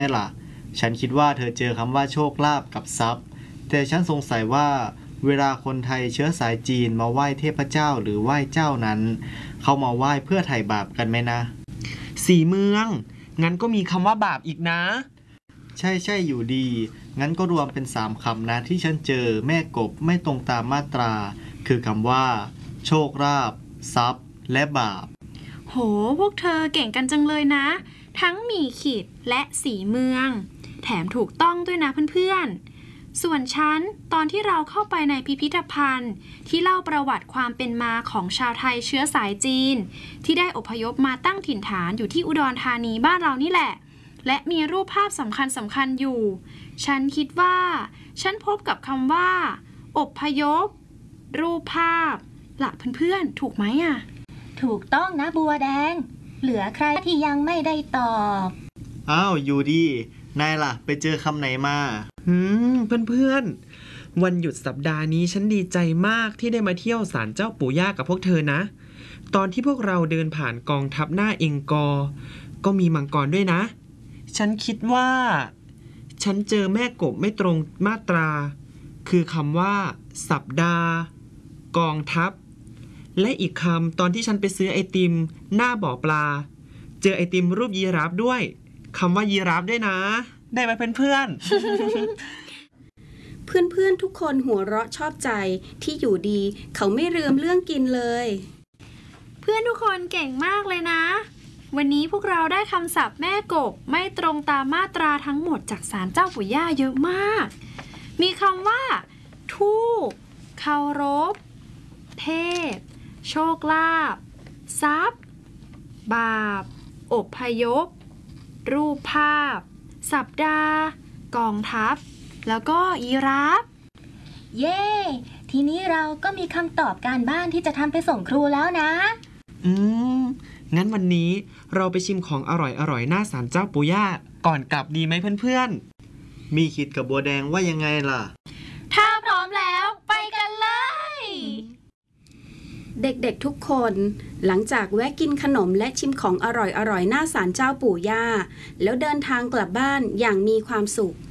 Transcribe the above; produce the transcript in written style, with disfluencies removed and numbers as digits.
นี่ล่ะฉันคิดว่าเธอเจอคำว่าโชคลาภกับทรัพย์แต่ฉันสงสัยว่าเวลาคนไทยเชื้อสายจีนมาไหว้เทพเจ้าหรือไหว้เจ้านั้นเขามาไหว้เพื่อไถ่บาปกันไหมนะสีเมืองงั้นก็มีคำว่าบาปอีกนะใช่อยู่ดีงั้นก็รวมเป็น3คำนะที่ฉันเจอแม่กบไม่ตรงตามมาตราคือคำว่าโชคลาภทรัพย์และบาปโหพวกเธอเก่งกันจังเลยนะทั้งหมี่ขีดและสีเมืองแถมถูกต้องด้วยนะเพื่อนๆส่วนฉันตอนที่เราเข้าไปในพิพิธภัณฑ์ที่เล่าประวัติความเป็นมาของชาวไทยเชื้อสายจีนที่ได้อพยพมาตั้งถิ่นฐานอยู่ที่อุดรธานีบ้านเรานี่แหละและมีรูปภาพสำคัญอยู่ฉันคิดว่าฉันพบกับคำว่าอพยพรูปภาพละเพื่อนๆถูกไหมอ่ะถูกต้องนะบัวแดงเหลือใครที่ยังไม่ได้ตอบอ้าวอยู่ดีนายล่ะไปเจอคำไหนมาเพื่อนๆวันหยุดสัปดาห์นี้ฉันดีใจมากที่ได้มาเที่ยวศาลเจ้าปู่ย่ากับพวกเธอนะตอนที่พวกเราเดินผ่านกองทัพหน้าเองกอก็มีมังกรด้วยนะฉันคิดว่าฉันเจอแม่กบไม่ตรงมาตราคือคำว่าสัปดาห์กองทัพและอีกคำตอนที่ฉันไปซื้อไอติมหน้าบ่อปลาเจอไอติมรูปยีราฟด้วยคำว่ายีราฟด้วยนะได้ไหมเพื่อนเพื่อนๆทุกคนหัวเราะชอบใจที่อยู่ดีเขาไม่ลืมเรื่องกินเลยเพื่อนทุกคนเก่งมากเลยนะวันนี้พวกเราได้คำศัพท์แม่กบไม่ตรงตามมาตราทั้งหมดจากศาลเจ้าปู่ย่าเยอะมากมีคำว่าทูปเคารพเทพโชคลาภทรัพย์บาปอพยพรูปภาพสัปดาห์กองทัพแล้วก็ยีราฟเย้ทีนี้เราก็มีคำตอบการบ้านที่จะทำไปส่งครูแล้วนะงั้นวันนี้เราไปชิมของอร่อยๆหน้าศาลเจ้าปู่ย่าก่อนกลับดีไหมเพื่อนๆมีคิดกับบัวแดงว่ายังไงล่ะถ้าพร้อมแล้วไปกันเลยเด็กๆทุกคนหลังจากแวะกินขนมและชิมของอร่อยๆหน้าศาลเจ้าปู่ย่าแล้วเดินทางกลับบ้านอย่างมีความสุข